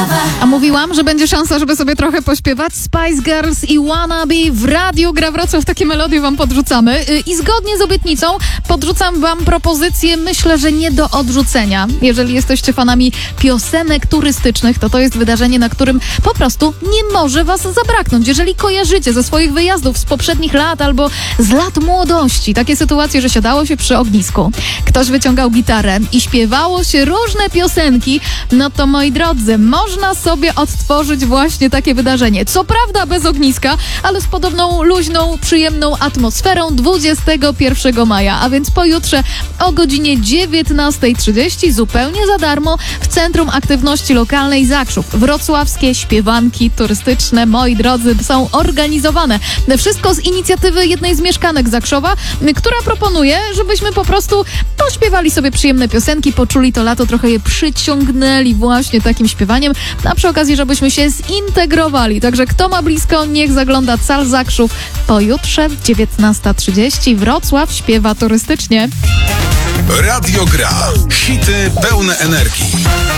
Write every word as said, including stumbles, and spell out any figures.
A mówiłam, że będzie szansa, żeby sobie trochę pośpiewać. Spice Girls i Wannabe w Radiu Gra Wrocław. Takie melodie wam podrzucamy. I zgodnie z obietnicą podrzucam wam propozycję, myślę, że nie do odrzucenia. Jeżeli jesteście fanami piosenek turystycznych, to to jest wydarzenie, na którym po prostu nie może was zabraknąć. Jeżeli kojarzycie ze swoich wyjazdów z poprzednich lat albo z lat młodości takie sytuacje, że siadało się przy ognisku, ktoś wyciągał gitarę i śpiewało się różne piosenki, no to moi drodzy, można sobie odtworzyć właśnie takie wydarzenie. Co prawda bez ogniska, ale z podobną luźną, przyjemną atmosferą dwudziestego pierwszego maja, a więc pojutrze o godzinie dziewiętnasta trzydzieści zupełnie za darmo w Centrum Aktywności Lokalnej Zakrzów. Wrocławskie śpiewanki turystyczne, moi drodzy, są organizowane. Wszystko z inicjatywy jednej z mieszkanek Zakrzowa, która proponuje, żebyśmy po prostu pośpiewali sobie przyjemne piosenki, poczuli to lato, trochę je przyciągnęli właśnie takim śpiewaniem, a przy okazji, żebyśmy się zintegrowali. Także kto ma blisko, niech zagląda Cal Zakrzów. Pojutrze dziewiętnasta trzydzieści Wrocław śpiewa turystycznie. Radio Gra. Hity pełne energii.